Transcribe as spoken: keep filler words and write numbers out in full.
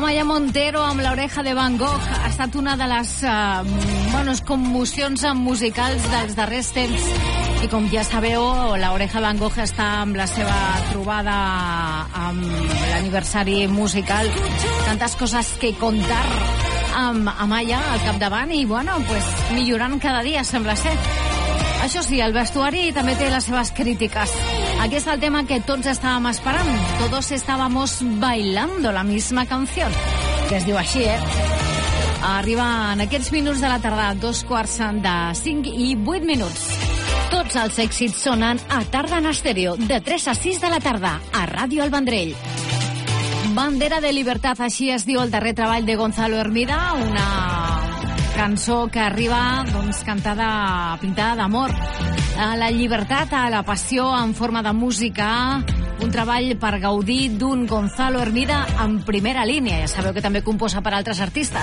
Amaya Montero amb l'Oreja de Van Gogh ha estat una de les uh, bueno, commocions musicals dels darrers temps. I com ja sabeu, l'Oreja de Van Gogh està amb la seva trobada amb l'aniversari musical. Tantes coses que contar amb Amaya al capdavant i, bueno, pues, millorant cada dia, sembla ser. Això sí, el vestuari també té les seves crítiques. Aquí està el tema que tots estàvem esperant. Todos estábamos bailando la misma canción. Que es diu així, eh? Arriba en aquests minuts de la tarda, dos quarts de cinc i vuit minuts. Tots els èxits sonen a Tarda en Estèreo, de tres a sis de la tarda, a Ràdio El Vendrell. Bandera de Libertad, així es diu el darrer treball de Gonzalo Hermida, una cançó que arriba, doncs, cantada, pintada d'amor. A la llibertat, a la passió en forma de música, un treball per gaudir d'un Gonzalo Hermida en primera línia. Ja sabeu que també composa per altres artistes.